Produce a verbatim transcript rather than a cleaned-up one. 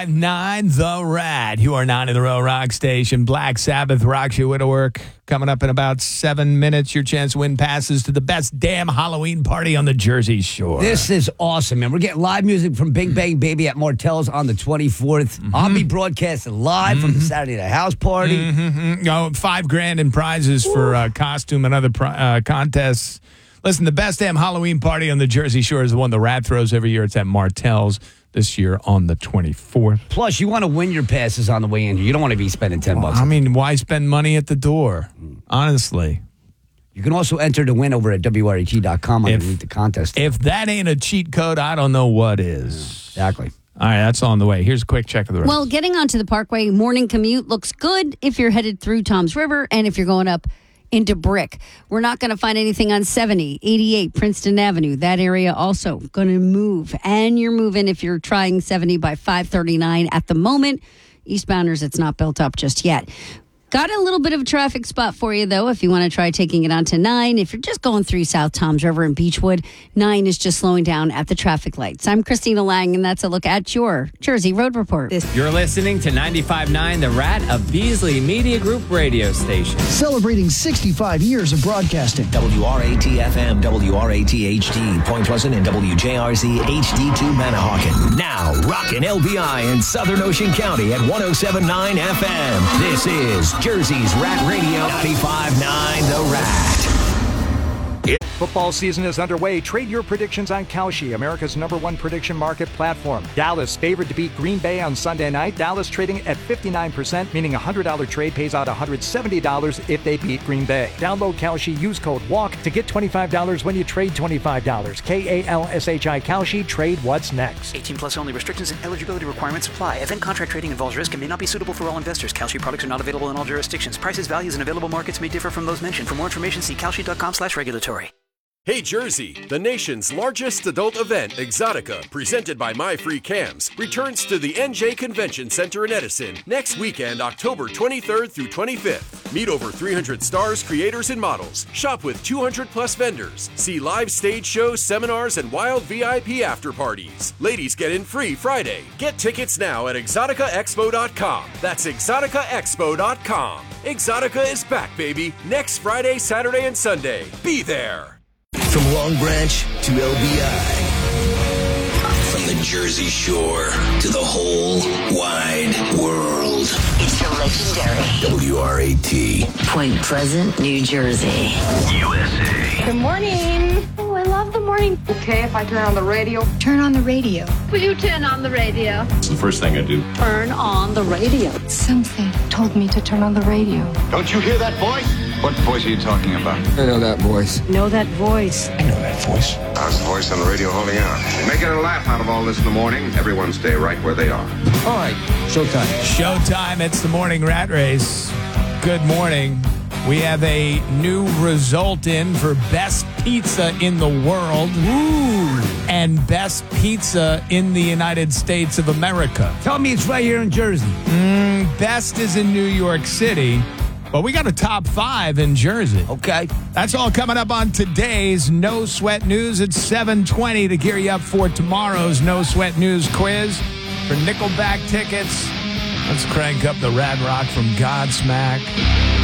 Nine, The Rat. You are not in the Row Rock Station. Black Sabbath rocks you with a work. Coming up in about seven minutes, your chance to win passes to the best damn Halloween party on the Jersey Shore. This is awesome, man. We're getting live music from Big Bang Baby at Martell's on the twenty-fourth. Mm-hmm. I'll be broadcasting live mm-hmm. from the Saturday Night House Party. Mm-hmm. Oh, five grand in prizes Ooh. for uh, costume and other pri- uh, contests. Listen, the best damn Halloween party on the Jersey Shore is the one the Rat throws every year. It's at Martell's this year on the twenty-fourth. Plus, you want to win your passes on the way in. You don't want to be spending ten well, bucks. I mean, why spend money at the door? Honestly. You can also enter to win over at W R A T dot com underneath if, the contest. If that ain't a cheat code, I don't know what is. Yeah, exactly. All right, that's on the way. Here's a quick check of the road. Well, getting onto the Parkway morning commute looks good if you're headed through Toms River and if you're going up into Brick. We're not going to find anything on seventy, eighty-eight, Princeton Avenue. That area also going to move. And you're moving if you're trying seventy by five thirty-nine at the moment. Eastbounders, it's not built up just yet. Got a little bit of a traffic spot for you, though, if you want to try taking it onto nine. If you're just going through South Toms River and Beechwood, nine is just slowing down at the traffic lights. I'm Christina Lang, and that's a look at your Jersey Road Report. You're listening to ninety-five point nine The Rat, a Beasley Media Group radio station. Celebrating sixty-five years of broadcasting. W R A T F M, W R A T H D, Point Pleasant, and W J R Z H D two Manahawkin. Now, rockin' L B I in Southern Ocean County at one oh seven point nine F M. This is Jersey's Rat Radio, ninety-five point nine The Rat. Football season is underway. Trade your predictions on Kalshi, America's number one prediction market platform. Dallas favored to beat Green Bay on Sunday night. Dallas trading at fifty-nine percent, meaning a one hundred dollars trade pays out one hundred seventy dollars if they beat Green Bay. Download Kalshi, use code WALK to get twenty-five dollars when you trade twenty-five dollars. K A L S H I Kalshi, trade what's next. eighteen plus only. Restrictions and eligibility requirements apply. Event contract trading involves risk and may not be suitable for all investors. Kalshi products are not available in all jurisdictions. Prices, values, and available markets may differ from those mentioned. For more information, see kalshi.com slash regulatory. Hey Jersey, the nation's largest adult event, Exotica, presented by My Free Cams, returns to the N J Convention Center in Edison next weekend, October twenty-third through twenty-fifth. Meet over three hundred stars, creators, and models. Shop with two hundred plus vendors. See live stage shows, seminars, and wild V I P after parties. Ladies get in free Friday. Get tickets now at exotica expo dot com. That's exotica expo dot com. Exotica is back, baby. Next Friday, Saturday, and Sunday. Be there. From Long Branch to L B I. From the Jersey Shore to the whole wide world. It's the legendary W R A T. Point Pleasant, New Jersey. U S A. Good morning. Oh, I love the morning. Okay, if I turn on the radio. Turn on the radio. Will you turn on the radio? It's the first thing I do. Turn on the radio. Something told me to turn on the radio. Don't you hear that voice? What voice are you talking about? I know that voice. Know that voice. I know that voice. How's the voice on the radio holding out? Making a laugh out of all this in the morning. Everyone stay right where they are. All right, showtime. Showtime. It's the morning rat race. Good morning. We have a new result in for best pizza in the world. Ooh. And best pizza in the United States of America. Tell me it's right here in Jersey. Mm, best is in New York City. But we got a top five in Jersey. Okay. That's all coming up on today's No Sweat News at seven twenty to gear you up for tomorrow's No Sweat News quiz. For Nickelback tickets, let's crank up the Rad Rock from Godsmack.